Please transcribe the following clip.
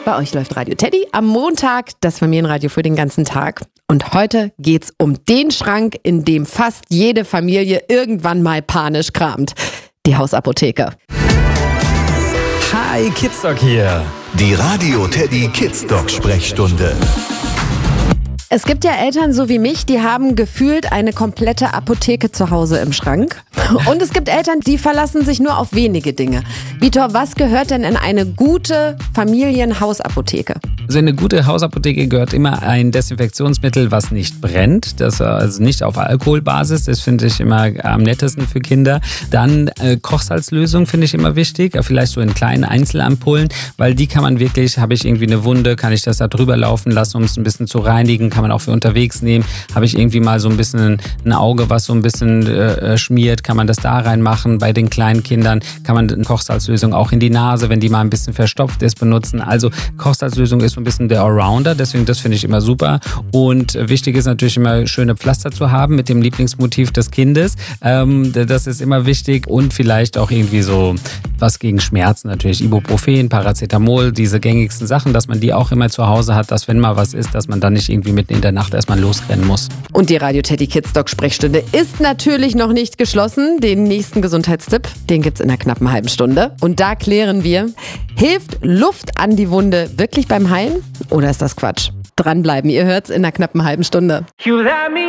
Bei euch läuft Radio Teddy am Montag, das Familienradio für den ganzen Tag. Und heute geht's um den Schrank, in dem fast jede Familie irgendwann mal panisch kramt. Die Hausapotheke. Hi, Kidsdoc hier. Die Radio Teddy Kidsdoc Sprechstunde. Es gibt ja Eltern so wie mich, die haben gefühlt eine komplette Apotheke zu Hause im Schrank. Und es gibt Eltern, die verlassen sich nur auf wenige Dinge. Vitor, was gehört denn in eine gute Familienhausapotheke? Also in eine gute Hausapotheke gehört immer ein Desinfektionsmittel, was nicht brennt. Das also nicht auf Alkoholbasis. Das finde ich immer am nettesten für Kinder. Dann Kochsalzlösung finde ich immer wichtig. Vielleicht so in kleinen Einzelampullen, weil die kann man wirklich, habe ich irgendwie eine Wunde, kann ich das da drüber laufen lassen, um es ein bisschen zu reinigen. Kann man auch für unterwegs nehmen. Habe ich irgendwie mal so ein bisschen ein Auge, was so ein bisschen schmiert, kann man das da reinmachen. Bei den kleinen Kindern kann man eine Kochsalzlösung auch in die Nase, wenn die mal ein bisschen verstopft ist, benutzen. Also Kochsalzlösung ist so ein bisschen der Allrounder, deswegen das finde ich immer super. Und wichtig ist natürlich immer schöne Pflaster zu haben mit dem Lieblingsmotiv des Kindes. Das ist immer wichtig und vielleicht auch irgendwie so was gegen Schmerzen natürlich. Ibuprofen, Paracetamol, diese gängigsten Sachen, dass man die auch immer zu Hause hat, dass wenn mal was ist, dass man dann nicht irgendwie mitten in der Nacht erstmal losrennen muss. Und die Radio Teddy Kidsdoc Sprechstunde ist natürlich noch nicht geschlossen. Den nächsten Gesundheitstipp, den gibt's in einer knappen halben Stunde. Und da klären wir, hilft Luft an die Wunde wirklich beim Heilen oder ist das Quatsch? Dranbleiben, ihr hört's in einer knappen halben Stunde.